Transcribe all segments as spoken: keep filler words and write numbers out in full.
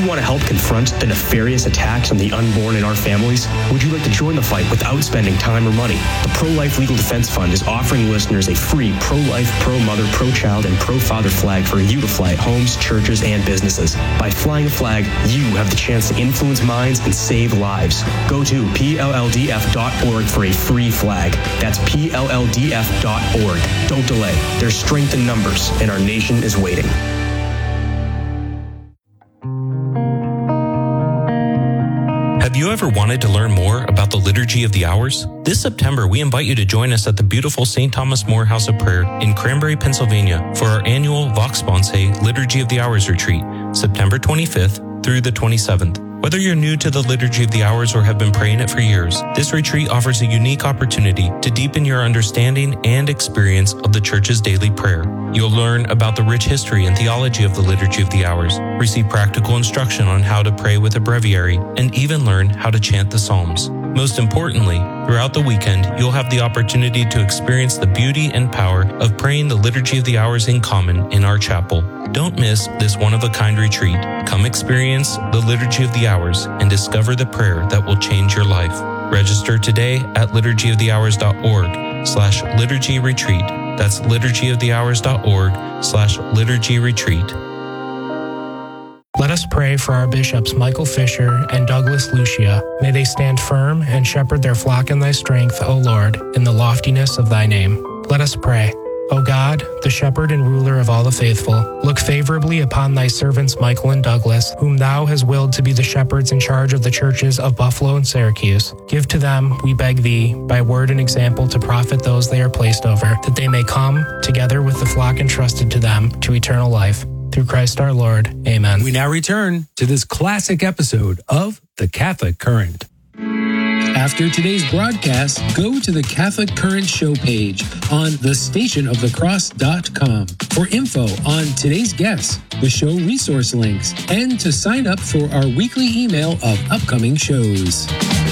you want to help confront the nefarious attacks on the unborn in our families? Would you like to join the fight without spending time or money? The Pro-Life Legal Defense Fund is offering listeners a free pro-life, pro-mother, pro-child, and pro-father flag for you to fly at homes, churches, and businesses. By flying a flag, you have the chance to influence minds and save lives. Go to P L L D F dot org for a free flag. That's P L L D F dot org. Don't delay. There's strength in numbers, and our nation is waiting. Have you ever wanted to learn more about the Liturgy of the Hours? This September, we invite you to join us at the beautiful Saint Thomas More House of Prayer in Cranberry, Pennsylvania for our annual Vox Sponsae Liturgy of the Hours retreat, September twenty-fifth through the twenty-seventh. Whether you're new to the Liturgy of the Hours or have been praying it for years, this retreat offers a unique opportunity to deepen your understanding and experience of the Church's daily prayer. You'll learn about the rich history and theology of the Liturgy of the Hours, receive practical instruction on how to pray with a breviary, and even learn how to chant the Psalms. Most importantly, throughout the weekend, you'll have the opportunity to experience the beauty and power of praying the Liturgy of the Hours in common in our chapel. Don't miss this one-of-a-kind retreat. Come experience the Liturgy of the Hours and discover the prayer that will change your life. Register today at liturgy of the hours dot org slash liturgy retreat. That's liturgy of the hours dot org slash liturgy retreat. Let us pray for our bishops Michael Fisher and Douglas Lucia. May they stand firm and shepherd their flock in thy strength, O Lord, in the loftiness of thy name. Let us pray. O God, the shepherd and ruler of all the faithful, look favorably upon thy servants Michael and Douglas, whom thou hast willed to be the shepherds in charge of the churches of Buffalo and Syracuse. Give to them, we beg thee, by word and example to profit those they are placed over, that they may come, together with the flock entrusted to them, to eternal life. Through Christ our Lord. Amen. We now return to this classic episode of The Catholic Current. After today's broadcast, go to the Catholic Current show page on the station of the cross dot com for info on today's guests, the show resource links, and to sign up for our weekly email of upcoming shows.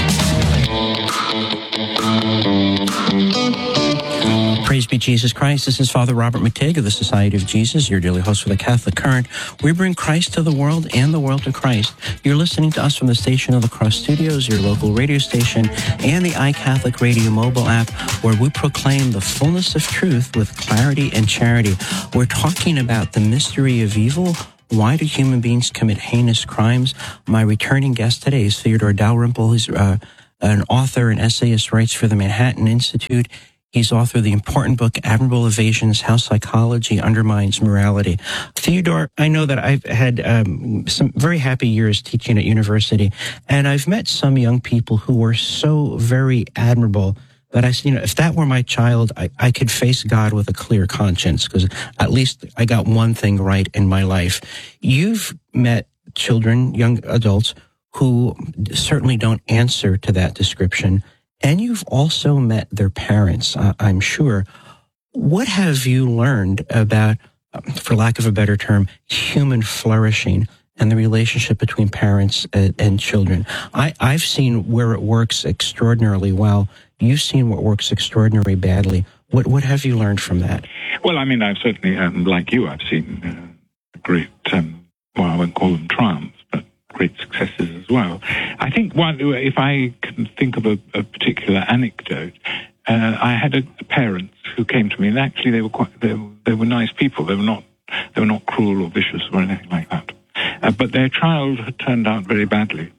Praise be Jesus Christ. This is Father Robert McTigg of the Society of Jesus, your daily host for the Catholic Current. We bring Christ to the world and the world to Christ. You're listening to us from the Station of the Cross Studios, your local radio station, and the iCatholic Radio mobile app, where we proclaim the fullness of truth with clarity and charity. We're talking about the mystery of evil. Why do human beings commit heinous crimes? My returning guest today is Theodore Dalrymple. He's uh, an author and essayist, writes for the Manhattan Institute. He's author of the important book, Admirable Evasions, How Psychology Undermines Morality. Theodore, I know that I've had um, some very happy years teaching at university, and I've met some young people who were so very admirable that I said, you know, if that were my child, I, I could face God with a clear conscience, because at least I got one thing right in my life. You've met children, young adults, who certainly don't answer to that description. And you've also met their parents, uh, I'm sure. What have you learned about, for lack of a better term, human flourishing and the relationship between parents and, and children? I, I've seen where it works extraordinarily well. You've seen what works extraordinarily badly. What what have you learned from that? Well, I mean, I've certainly, um, like you, I've seen uh, great, um, well, I won't call them triumphs, but great successes as well. I think one, if I can think of a, a particular anecdote, uh, I had a, a parents who came to me, and actually they were quite, they, they were nice people. They were not, they were not cruel or vicious or anything like that. Uh, but their child had turned out very badly,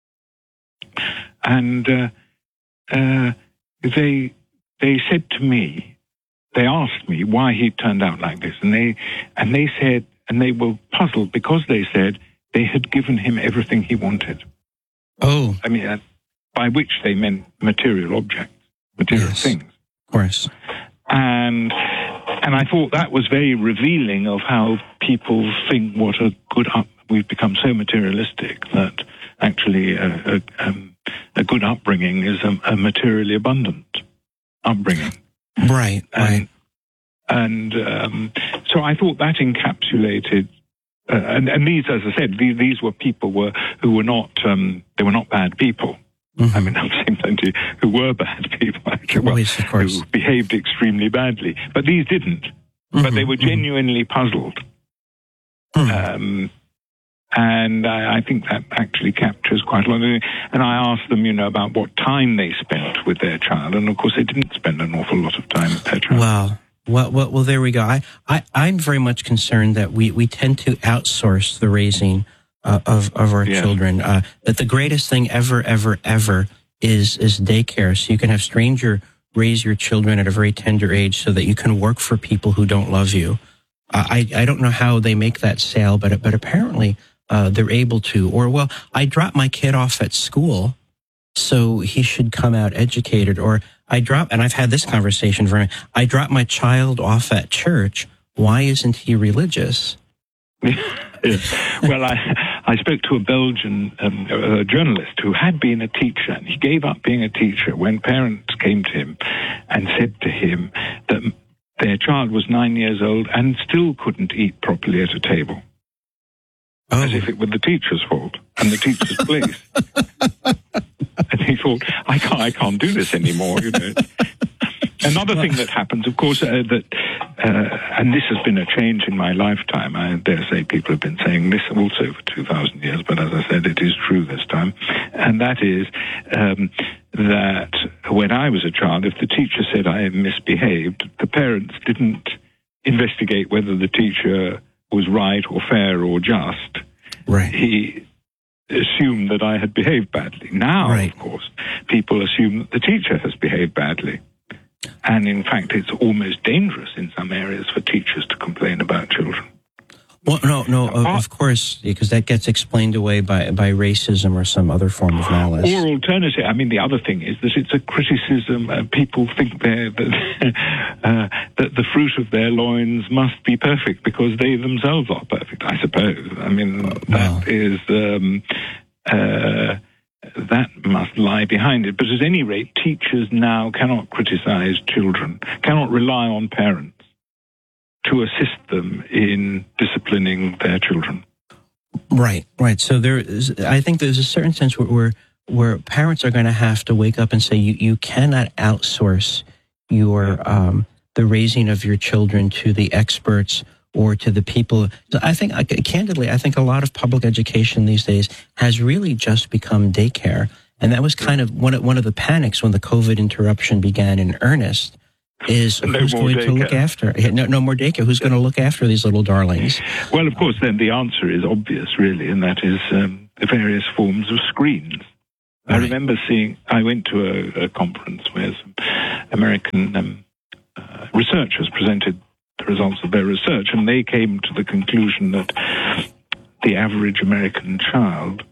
and uh, uh, they they said to me, they asked me why he turned out like this, and they and they said, and they were puzzled because they said they had given him everything he wanted. Oh. I mean, uh, by which they meant material objects, material yes, things. Of course. And and I thought that was very revealing of how people think what a good up. We've become so materialistic that actually a, a, um, a good upbringing is a, a materially abundant upbringing. Right, right. And, and um, so I thought that encapsulated. Uh, and, and these, as I said, these, these were people were who were not um, they were not bad people. Mm-hmm. I mean, I've seen plenty who were bad people, actually, well, Always, of course. who behaved extremely badly, but these didn't. Mm-hmm, but they were genuinely mm-hmm. puzzled. Mm-hmm. Um, And I, I think that actually captures quite a lot of it. And I asked them, you know, about what time they spent with their child. And, of course, they didn't spend an awful lot of time with their child. Wow. Well, well, well there we go. I, I, I'm very much concerned that we, we tend to outsource the raising uh, of, of our yeah. children. Uh, that the greatest thing ever, ever, ever is, is daycare. So you can have stranger raise your children at a very tender age so that you can work for people who don't love you. Uh, I, I don't know how they make that sale, but, but apparently uh, they're able to. Or, well, I dropped my kid off at school, so he should come out educated. Or I drop, and I've had this conversation for me, I dropped my child off at church. Why isn't he religious? Well, I, I spoke to a Belgian um, a journalist who had been a teacher, and he gave up being a teacher when parents came to him and said to him that their child was nine years old and still couldn't eat properly at a table. Oh. As if it were the teacher's fault and the teacher's place. And he thought, I can't, I can't do this anymore, you know. Another thing that happens, of course, uh, that, uh, and this has been a change in my lifetime. I dare say people have been saying this also for two thousand years, but as I said, it is true this time. And that is um, that when I was a child, if the teacher said I misbehaved, the parents didn't investigate whether the teacher was right or fair or just. Right. He assumed that I had behaved badly. Now, right. of course, people assume that the teacher has behaved badly. And in fact, it's almost dangerous in some areas for teachers to complain about children. Well, no, no, of, of course, because that gets explained away by, by racism or some other form of malice. Or alternative. I mean, the other thing is that it's a criticism. Uh, people think they're, that, uh, that the fruit of their loins must be perfect because they themselves are perfect, I suppose. I mean, uh, that is... Um, uh, that must lie behind it. But at any rate, teachers now cannot criticize children, cannot rely on parents to assist them in disciplining their children. Right, right. So there is, I think there's a certain sense where, where, where parents are going to have to wake up and say, you, you cannot outsource your um, the raising of your children to the experts or to the people. I think, candidly, I think a lot of public education these days has really just become daycare. And that was kind of one of, one of the panics when the COVID interruption began in earnest, is no who's going daycare. to look after, no, no more daycare, who's going to look after these little darlings? Well, of course, then the answer is obvious, really, and that is um, the various forms of screens. Right. I remember seeing, I went to a, a conference where some American um, uh, researchers presented the results of their research, and they came to the conclusion that the average American child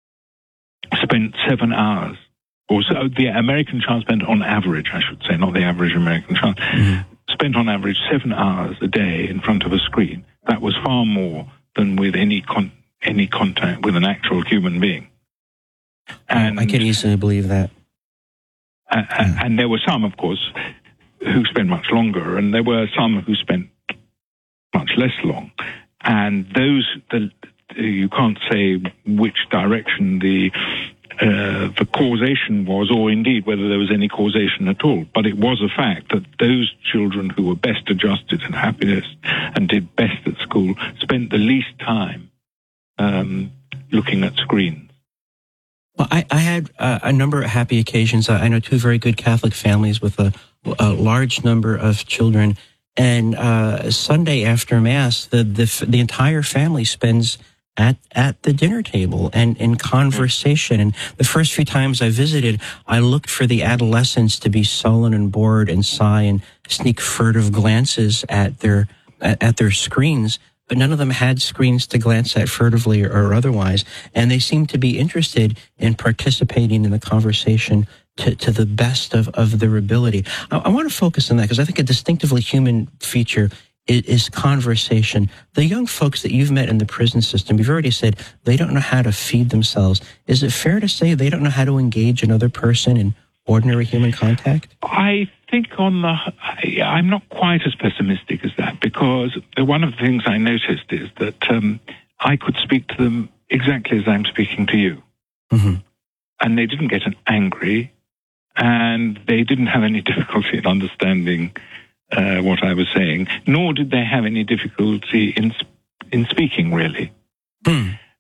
spent seven hours, or so the American child spent on average, I should say, not the average American child, mm-hmm. spent on average seven hours a day in front of a screen. That was far more than with any con- any contact with an actual human being. And I can easily believe that. Uh, yeah. And there were some, of course, who spent much longer, and there were some who spent much less long. And those, the, you can't say which direction the uh, the causation was, or indeed whether there was any causation at all. But it was a fact that those children who were best adjusted and happiness and did best at school spent the least time um, looking at screens. Well, I, I had uh, a number of happy occasions. I know two very good Catholic families with a, a large number of children. And uh, Sunday after Mass, the, the the entire family spends at at the dinner table and in conversation. And the first few times I visited, I looked for the adolescents to be sullen and bored and sigh and sneak furtive glances at their at, at their screens. But none of them had screens to glance at furtively or, or otherwise. And they seemed to be interested in participating in the conversation to, to the best of, of their ability. I, I want to focus on that because I think a distinctively human feature is, is conversation. The young folks that you've met in the prison system, you've already said they don't know how to feed themselves. Is it fair to say they don't know how to engage another person in ordinary human contact? I think on the, I, I'm not quite as pessimistic as that, because one of the things I noticed is that um, I could speak to them exactly as I'm speaking to you. Mm-hmm. And they didn't get angry, and they didn't have any difficulty in understanding uh, what I was saying, nor did they have any difficulty in in speaking, really. Mm.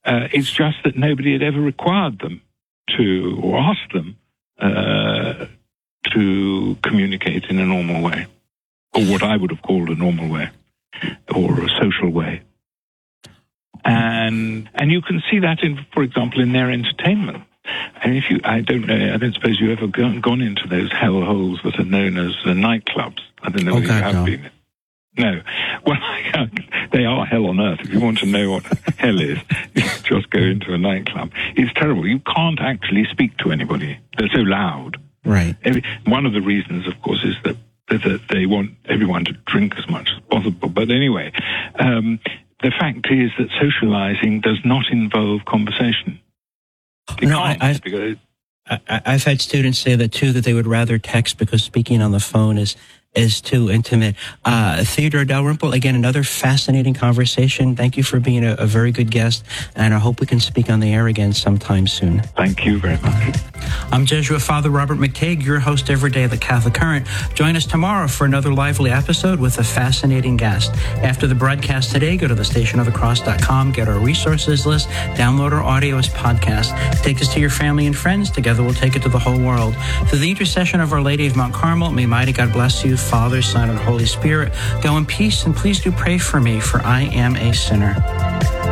Uh, it's just that nobody had ever required them to, or asked them uh, to communicate in a normal way, or what I would have called a normal way, or a social way. And and you can see that in, for example, in their entertainment. And if you, I don't know, I don't suppose you've ever gone, gone into those hellholes that are known as the nightclubs. I don't know Oh, whether God, you have no. been. No. Well, they are hell on earth. If you want to know what hell is, just go into a nightclub. It's terrible. You can't actually speak to anybody. They're so loud. Right. Every, one of the reasons, of course, is that, that they want everyone to drink as much as possible. But anyway, um, the fact is that socializing does not involve conversation. It No, I- can't, I've- because I, I've had students say that too, that they would rather text because speaking on the phone is is too intimate. Uh, Theodore Dalrymple, again, another fascinating conversation. Thank you for being a, a very good guest, and I hope we can speak on the air again sometime soon. thank you very much. I'm Jesuit Father Robert McTague, your host every day of the Catholic Current. Join us tomorrow for another lively episode with a fascinating guest. After the broadcast today, go to the station of the cross dot com, get our resources list, download our audio as podcast. Take this to your family and friends. Together we'll take it to the whole world. Through the intercession of Our Lady of Mount Carmel, may mighty God bless you, Father, Son, and Holy Spirit. Go in peace, and please do pray for me, for I am a sinner.